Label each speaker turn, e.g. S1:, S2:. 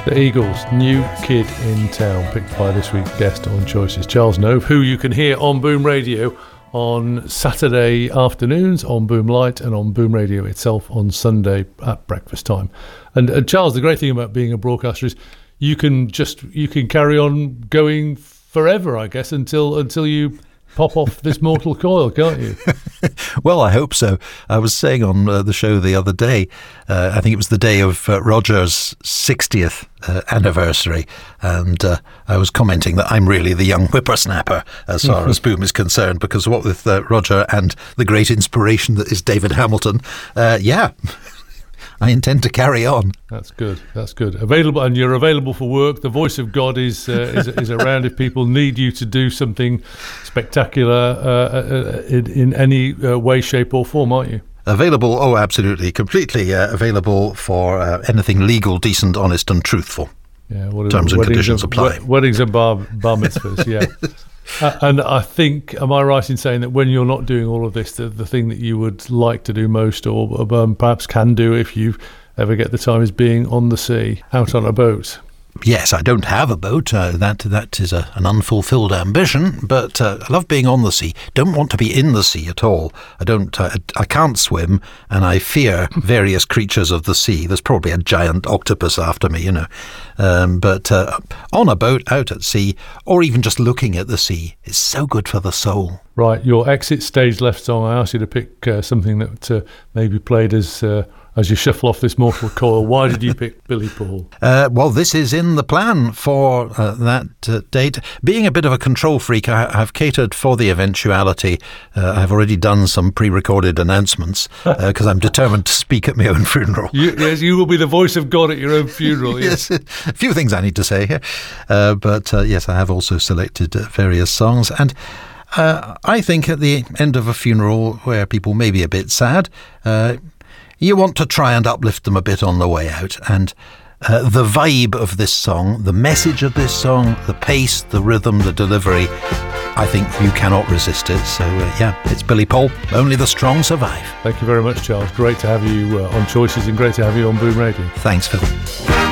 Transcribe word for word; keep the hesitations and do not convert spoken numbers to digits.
S1: The Eagles, New Kid in Town, picked by this week's guest on Choices, Charles Nove, who you can hear on Boom Radio on Saturday afternoons on Boom Light and on Boom Radio itself on Sunday at breakfast time. And, and Charles, the great thing about being a broadcaster is you can just you can carry on going forever, I guess, until until you pop off this mortal coil, can't you?
S2: Well, I hope so. I was saying on uh, the show the other day, uh, I think it was the day of uh, Roger's sixtieth uh, anniversary, and uh, I was commenting that I'm really the young whippersnapper as far as Boom is concerned, because what with uh, Roger and the great inspiration that is David Hamilton, uh, yeah, I intend to carry on.
S1: That's good. That's good. Available, and you're available for work. The voice of God is uh, is, is around if people need you to do something spectacular uh, in, in any uh, way, shape, or form, aren't you?
S2: Available, oh, absolutely, completely uh, available for uh, anything legal, decent, honest, and truthful.
S1: Yeah, what
S2: terms and conditions
S1: and,
S2: apply.
S1: Weddings and bar, bar mitzvahs, yeah. Uh, and I think, am I right in saying that when you're not doing all of this, the, the thing that you would like to do most, or um, perhaps can do if you ever get the time, is being on the sea, out on a boat?
S2: Yes, I don't have a boat. Uh, that that is a, an unfulfilled ambition. But uh, I love being on the sea. Don't want to be in the sea at all. I don't. Uh, I can't swim, and I fear various creatures of the sea. There's probably a giant octopus after me, you know. Um, but uh, on a boat, out at sea, or even just looking at the sea, is so good for the soul.
S1: Right. Your exit stage left song. I asked you to pick uh, something that uh, maybe played as. Uh, As you shuffle off this mortal coil, why did you pick Billy Paul?
S2: Uh, well, this is in the plan for uh, that uh, date. Being a bit of a control freak, I have catered for the eventuality. Uh, I've already done some pre-recorded announcements because uh, I'm determined to speak at my own funeral.
S1: You, yes, you will be the voice of God at your own funeral. Yes,
S2: yes, a few things I need to say here, uh, but uh, yes, I have also selected uh, various songs, and uh, I think at the end of a funeral where people may be a bit sad, uh, you want to try and uplift them a bit on the way out. And uh, the vibe of this song, the message of this song, the pace, the rhythm, the delivery, I think you cannot resist it. So, uh, yeah, it's Billy Paul. Only the strong survive.
S1: Thank you very much, Charles. Great to have you uh, on Choices, and great to have you on Boom Radio.
S2: Thanks, Phil.